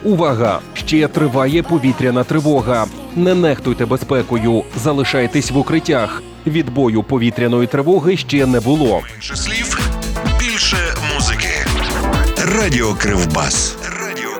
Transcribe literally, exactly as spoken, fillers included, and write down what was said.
Увага! Ще триває повітряна тривога. Не нехтуйте безпекою, залишайтесь в укриттях. Відбою повітряної тривоги ще не було. Менше слів, більше музики. Радіо Кривбас.